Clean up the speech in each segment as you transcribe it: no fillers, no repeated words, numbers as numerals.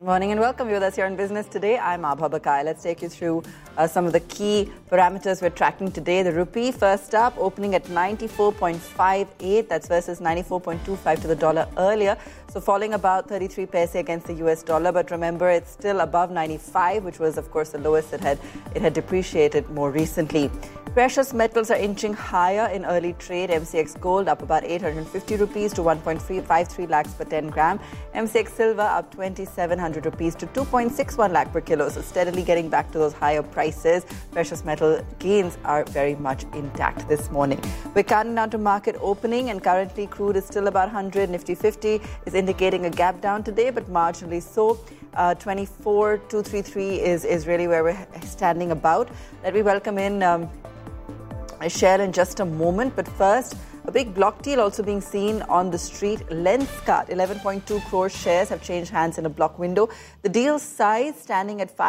Morning and welcome. You're with us here on Business Today. I'm Abha Bakai. Let's take you through some of the key parameters we're tracking today. The rupee, first up, opening at 94.58. That's versus 94.25 to the dollar earlier. So falling about 33 paise against the US dollar. But remember, it's still above 95, which was, of course, the lowest it had depreciated more recently. Precious metals are inching higher in early trade. MCX gold up about 850 rupees to 1.53 lakhs per 10 gram. MCX silver up 2,700 rupees to 2.61 lakh per kilo. So steadily getting back to those higher prices. Precious metal gains are very much intact this morning. We're counting down to market opening, and currently crude is still about 100. Nifty 50 is indicating a gap down today, but marginally so. 24,233 is really where we're standing about. Let me welcome in Share in just a moment, but first, a big block deal also being seen on the street. Lenskart, 11.2 crore shares have changed hands in a block window. The deal size standing at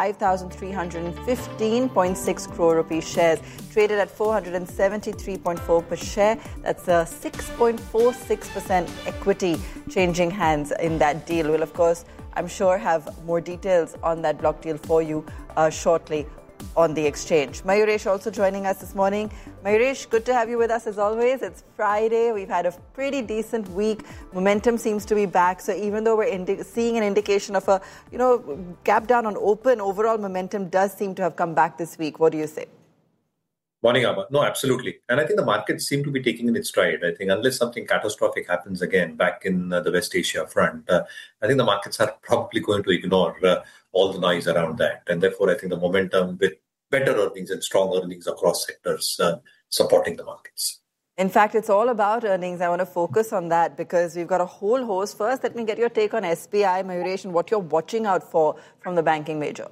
5,315.6 crore rupees shares, traded at 473.4 per share. That's a 6.46% equity changing hands in that deal. We'll, of course, I'm sure have more details on that block deal for you shortly on the exchange. Mayuresh also joining us this morning. Mayuresh, good to have you with us as always. It's Friday. We've had a pretty decent week. Momentum seems to be back. So even though we're seeing an indication of a, gap down on open, overall momentum does seem to have come back this week. What do you say? Morning, Abha. No, absolutely. And I think the markets seem to be taking in its stride. I think unless something catastrophic happens again back in the West Asia front, I think the markets are probably going to ignore all the noise around that. And therefore, I think the momentum with better earnings and strong earnings across sectors supporting the markets. In fact, it's all about earnings. I want to focus on that because we've got a whole host. First, let me get your take on SBI, Mayuresh, and what you're watching out for from the banking major.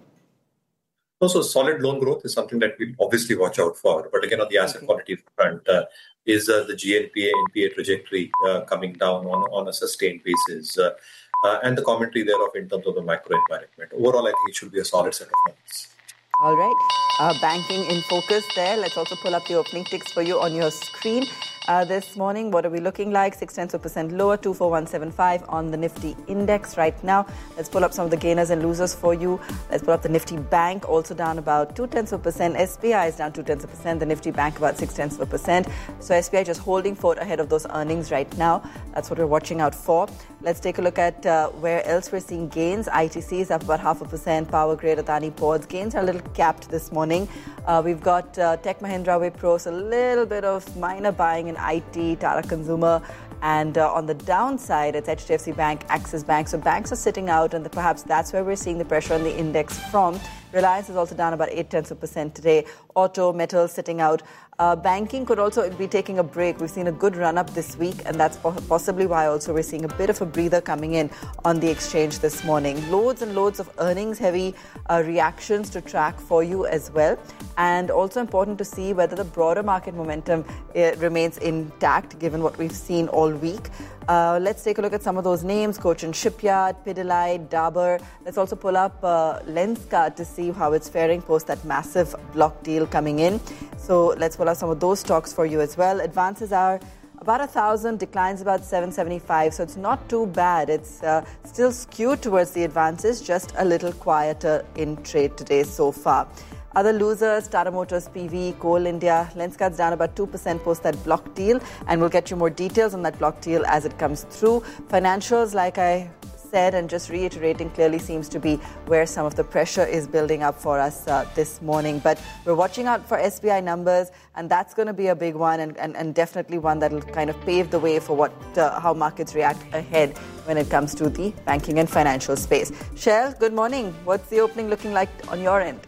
Also, solid loan growth is something that we'll obviously watch out for. But again, on the asset quality front, is the GNPA, NPA trajectory coming down on a sustained basis? And the commentary thereof in terms of the macro environment. Overall, I think it should be a solid set of numbers. All right. Banking in focus there. Let's also pull up the opening ticks for you on your screen. This morning, what are we looking like? 0.6% lower, 24,175 on the Nifty index right now. Let's pull up some of the gainers and losers for you. Let's pull up the Nifty Bank, also down about 0.2%. SBI is down 0.2%. The Nifty Bank about 0.6%. So SBI just holding fort ahead of those earnings right now. That's what we're watching out for. Let's take a look at where else we're seeing gains. ITC is up about 0.5%. Power Grid, Adani Ports. Gains are a little capped this morning. We've got Tech Mahindra, Wipro, so a little bit of minor buying in IT, Tata Consumer, and on the downside, it's HDFC Bank, Axis Bank. So banks are sitting out, and perhaps that's where we're seeing the pressure on the index from. Reliance is also down about 0.8% today. Auto, metal sitting out. Banking could also be taking a break. We've seen a good run-up this week, and that's possibly why also we're seeing a bit of a breather coming in on the exchange this morning. Loads and loads of earnings-heavy reactions to track for you as well. And also important to see whether the broader market momentum remains intact, given what we've seen all week. Let's take a look at some of those names. Cochin Shipyard, Pidilite, Dabur. Let's also pull up Lenskart to see how it's faring post that massive block deal coming in. So let's pull up some of those stocks for you as well. Advances are about 1,000, declines about 775. So it's not too bad. It's still skewed towards the advances, just a little quieter in trade today so far. Other losers, Tata Motors, PV, Coal India. Lenskart's down about 2% post that block deal, and we'll get you more details on that block deal as it comes through. Financials, like I said, and just reiterating, clearly seems to be where some of the pressure is building up for us this morning. But we're watching out for SBI numbers, and that's going to be a big one, and definitely one that will kind of pave the way for how markets react ahead when it comes to the banking and financial space. Shell, good morning. What's the opening looking like on your end?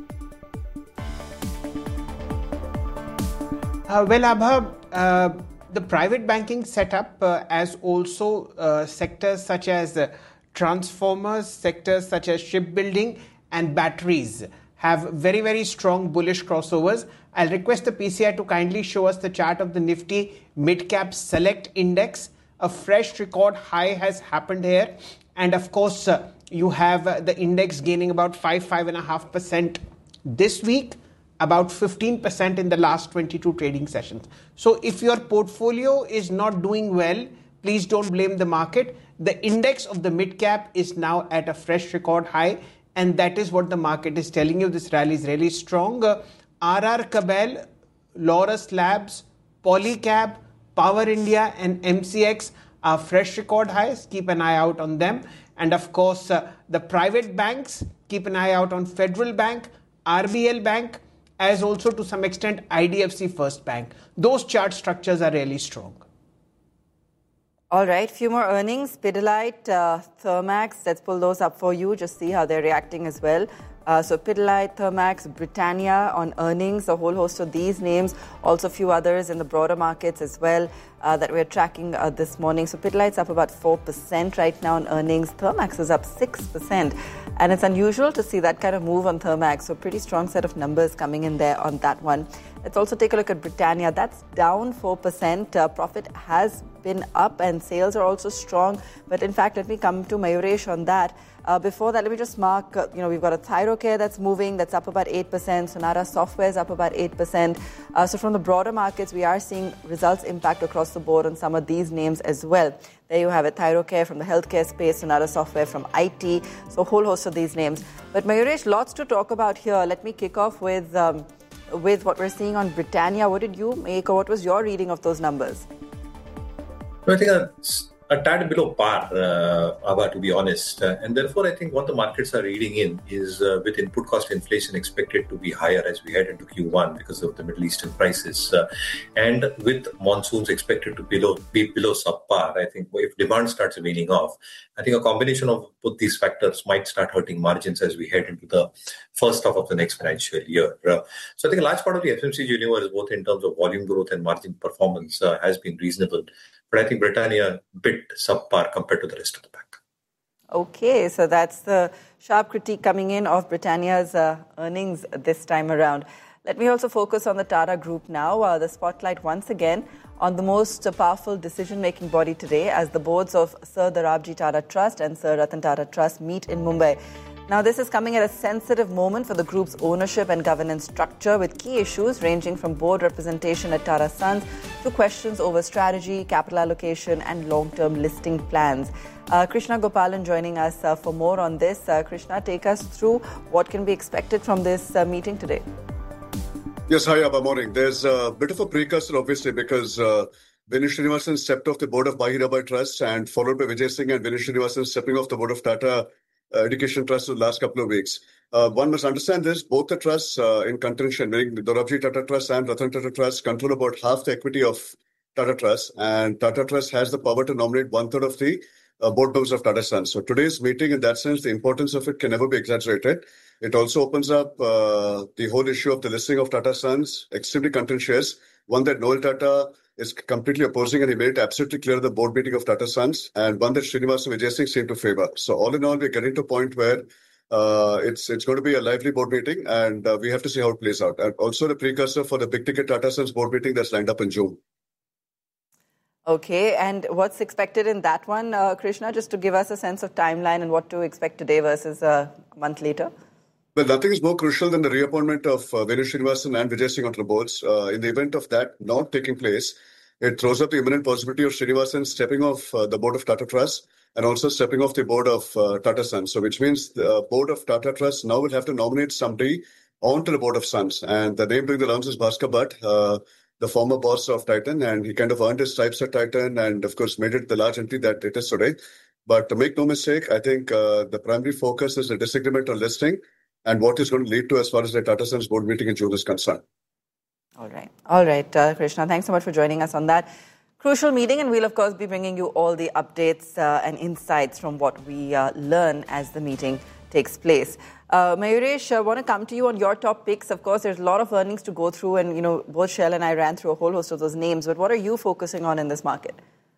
Abha, the private banking setup as also sectors such as transformers, sectors such as shipbuilding and batteries have very, very strong bullish crossovers. I'll request the PCI to kindly show us the chart of the Nifty Mid-Cap Select Index. A fresh record high has happened here. And of course, you have the index gaining about 5.5% this week, about 15% in the last 22 trading sessions. So if your portfolio is not doing well, please don't blame the market. The index of the mid-cap is now at a fresh record high, and that is what the market is telling you. This rally is really strong. RR Kabel, Laurus Labs, Polycab, Power India and MCX are fresh record highs. Keep an eye out on them. And of course, the private banks, keep an eye out on Federal Bank, RBL Bank, as also to some extent IDFC First Bank. Those chart structures are really strong. All right, few more earnings. Pidilite, Thermax, let's pull those up for you, just see how they're reacting as well. So Pidilite, Thermax, Britannia on earnings, a whole host of these names, also a few others in the broader markets as well that we're tracking this morning. So Pidilite's up about 4% right now on earnings. Thermax is up 6%. And it's unusual to see that kind of move on Thermax. So pretty strong set of numbers coming in there on that one. Let's also take a look at Britannia. That's down 4%. Profit has been up and sales are also strong. But in fact, let me come to Mayuresh on that. Before that, let me just mark, we've got a Thyrocare that's moving, that's up about 8%. Sonata Software is up about 8%. So from the broader markets, we are seeing results impact across the board on some of these names as well. There you have it, Thyrocare from the healthcare space, Sonata Software from IT. So a whole host of these names. But Mayuresh, lots to talk about here. Let me kick off with what we're seeing on Britannia. What did you make, or what was your reading of those numbers? I think a tad below par, Abha, to be honest. And therefore, I think what the markets are reading in is with input cost inflation expected to be higher as we head into Q1 because of the Middle Eastern crisis. And with monsoons expected to be below subpar, I think if demand starts waning off, I think a combination of both these factors might start hurting margins as we head into the first half of the next financial year. So I think a large part of the FMCG universe, both in terms of volume growth and margin performance, has been reasonable. But I think Britannia a bit subpar compared to the rest of the pack. Okay, so that's the sharp critique coming in of Britannia's earnings this time around. Let me also focus on the Tata Group now. The spotlight once again on the most powerful decision-making body today as the boards of Sir Dorabji Tata Trust and Sir Ratan Tata Trust meet in Mumbai. Now, this is coming at a sensitive moment for the group's ownership and governance structure, with key issues ranging from board representation at Tata Sons to questions over strategy, capital allocation and long-term listing plans. Krishna Gopalan joining us for more on this. Krishna, take us through what can be expected from this meeting today. Yes, hi, Abha, morning. There's a bit of a precursor, obviously, because Vineet Srinivasan stepped off the board of Bahirabai Trust and followed by Vijay Singh and Vineet Srinivasan stepping off the board of Tata Education Trust for the last couple of weeks. One must understand this, both the trusts in contention, meaning the Dorabji Tata Trust and Ratan Tata Trust, control about half the equity of Tata Trust, and Tata Trust has the power to nominate 1/3 of the board members of Tata Sons. So today's meeting, in that sense, the importance of it can never be exaggerated. It also opens up the whole issue of the listing of Tata Sons, extremely contentious, one that Noel Tata is completely opposing, and he made it absolutely clear at the board meeting of Tata Sons, and one that Srinivas and Vijay Singh seem to favor. So all in all, we're getting to a point where it's going to be a lively board meeting, and we have to see how it plays out. And also the precursor for the big ticket Tata Sons board meeting that's lined up in June. Okay, and what's expected in that one, Krishna, just to give us a sense of timeline and what to expect today versus a month later? Well, nothing is more crucial than the reappointment of Vineet Srinivasan and Vijay Singh onto the boards. In the event of that not taking place, it throws up the imminent possibility of Srinivasan stepping off the board of Tata Trust and also stepping off the board of Tata Sons. So which means the board of Tata Trust now will have to nominate somebody onto the board of Sons. And the name doing the rounds is Bhaskar Bhatt, the former boss of Titan, and he kind of earned his stripes at Titan and, of course, made it the large entity that it is today. But to make no mistake, I think the primary focus is the disagreement on listing and what is going to lead to as far as the Tata Sons board meeting in June is concerned. All right, Krishna, thanks so much for joining us on that crucial meeting, and we'll of course be bringing you all the updates and insights from what we learn as the meeting takes place. Mayuresh, I want to come to you on your top picks. Of course, there's a lot of earnings to go through, and both Shell and I ran through a whole host of those names, but what are you focusing on in this market?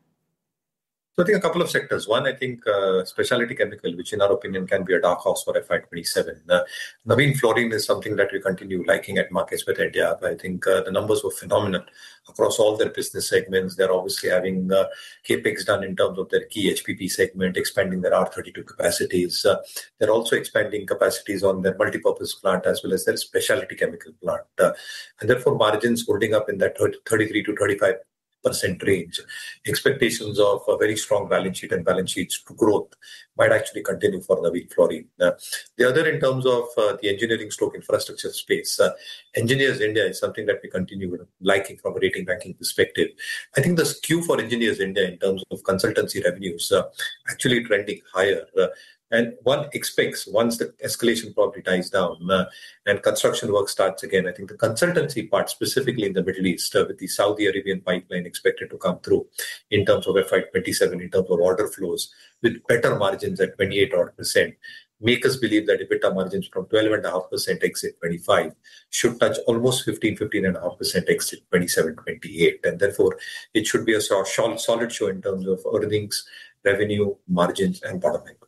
So I think a couple of sectors. One, I think specialty chemical, which in our opinion can be a dark horse for FY27. Navin Fluorine is something that we continue liking at Markets with India. I think the numbers were phenomenal across all their business segments. They're obviously having capex done in terms of their key HPP segment, expanding their R32 capacities. They're also expanding capacities on their multipurpose plant as well as their specialty chemical plant. And therefore, margins holding up in that 33 to 35% 8% range. Expectations of a very strong balance sheet and balance sheets to growth might actually continue for Navin Fluorine. The other, in terms of the engineering stroke infrastructure space, Engineers India is something that we continue liking from a rating banking perspective. I think the skew for Engineers India in terms of consultancy revenues actually trending higher. And one expects, once the escalation probably dies down and construction work starts again, I think the consultancy part, specifically in the Middle East, with the Saudi Arabian pipeline expected to come through in terms of FY27, in terms of order flows, with better margins at 28%, make us believe that EBITDA margins from 12.5% exit 25 should touch almost 15.5% exit 27-28. And therefore, it should be a solid show in terms of earnings, revenue, margins, and bottom line.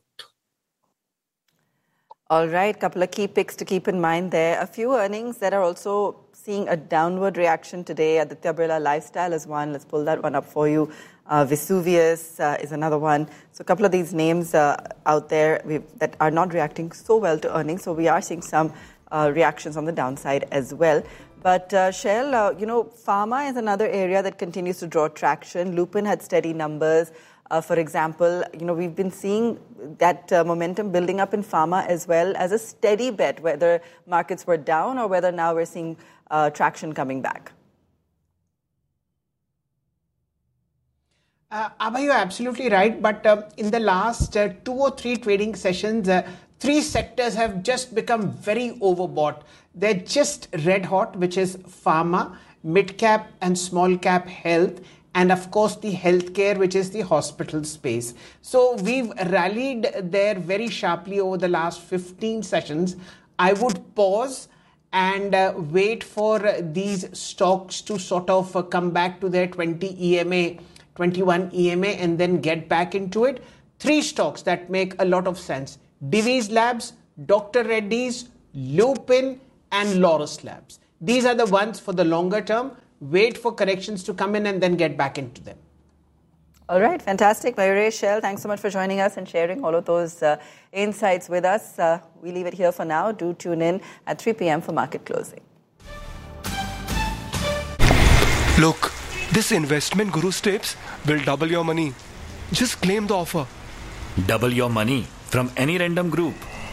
All right, couple of key picks to keep in mind there. A few earnings that are also seeing a downward reaction today. Aditya Birla Lifestyle is one. Let's pull that one up for you. Vesuvius is another one. So a couple of these names out there that are not reacting so well to earnings. So we are seeing some reactions on the downside as well. But Shell, pharma is another area that continues to draw traction. Lupin had steady numbers. For example, we've been seeing that momentum building up in pharma as well as a steady bet, whether markets were down or whether now we're seeing traction coming back. Abhay, you're absolutely right. But in the last 2 or 3 trading sessions, 3 sectors have just become very overbought. They're just red hot, which is pharma, mid-cap and small-cap health, and of course the healthcare, which is the hospital space. So we've rallied there very sharply over the last 15 sessions. I would pause and wait for these stocks to sort of come back to their 21 EMA and then get back into it. 3 stocks that make a lot of sense: Divi's Labs, Dr. Reddy's, Lupin, and Laurus Labs. These are the ones for the longer term. Wait for corrections to come in and then get back into them. All right, fantastic. Mayuresh, Shell, thanks so much for joining us and sharing all of those insights with us. We leave it here for now. Do tune in at 3 p.m. for market closing. Look, this investment guru's tips will double your money. Just claim the offer. Double your money from any random group.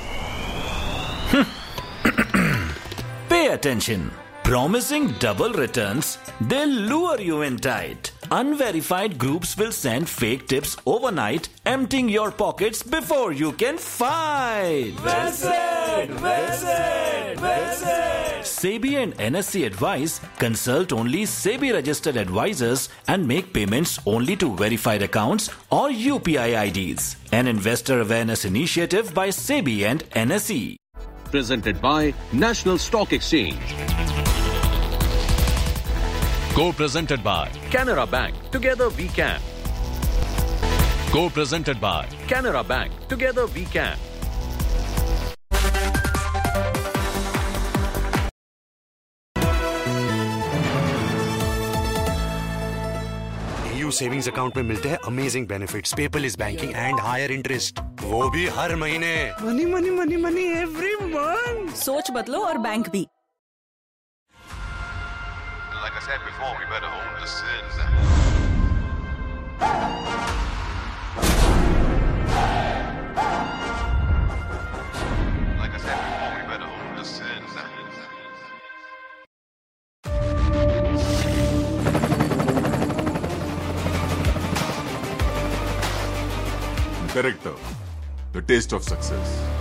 Pay attention. Promising double returns, they'll lure you in tight. Unverified groups will send fake tips overnight, emptying your pockets before you can fight. Visit! SEBI and NSE advise, consult only SEBI registered advisors and make payments only to verified accounts or UPI IDs. An investor awareness initiative by SEBI and NSE. Presented by National Stock Exchange. Co-presented by Canara Bank. Together we can. Co-presented by Canara Bank. Together we can. AU savings account में मिलते हैं amazing benefits, paperless banking and higher interest, वो भी हर महीने। Money money money money every month. सोच बदलो और bank भी। Like I said before, we better own the sins. Like I said before, we better own the sins. Character, the taste of success.